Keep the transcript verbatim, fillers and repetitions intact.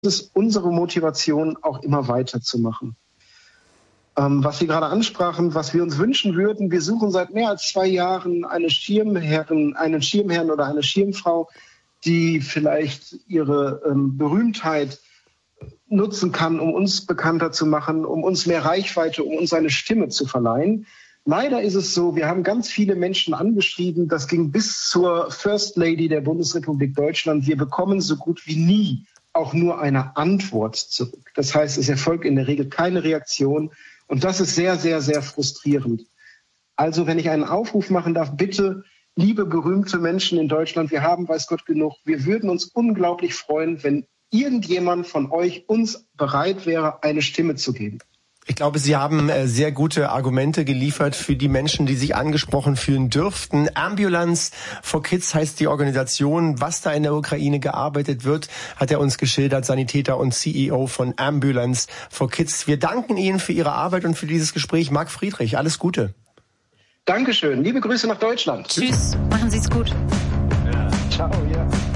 ist unsere Motivation, auch immer weiterzumachen. Ähm, was Sie gerade ansprachen, was wir uns wünschen würden, wir suchen seit mehr als zwei Jahren eine Schirmherrin, einen Schirmherrn oder eine Schirmfrau, die vielleicht ihre ähm, Berühmtheit nutzen kann, um uns bekannter zu machen, um uns mehr Reichweite, um uns eine Stimme zu verleihen. Leider ist es so, wir haben ganz viele Menschen angeschrieben, das ging bis zur First Lady der Bundesrepublik Deutschland. Wir bekommen so gut wie nie auch nur eine Antwort zurück. Das heißt, es erfolgt in der Regel keine Reaktion und das ist sehr, sehr, sehr frustrierend. Also wenn ich einen Aufruf machen darf, bitte, liebe berühmte Menschen in Deutschland, wir haben, weiß Gott, genug, wir würden uns unglaublich freuen, wenn irgendjemand von euch uns bereit wäre, eine Stimme zu geben. Ich glaube, Sie haben äh, sehr gute Argumente geliefert für die Menschen, die sich angesprochen fühlen dürften. Ambulance for Kids heißt die Organisation. Was da in der Ukraine gearbeitet wird, hat er uns geschildert, Sanitäter und C E O von Ambulance for Kids. Wir danken Ihnen für Ihre Arbeit und für dieses Gespräch. Marc Friedrich, alles Gute. Dankeschön. Liebe Grüße nach Deutschland. Tschüss. Machen Sie es gut. Ja. Ciao, ja.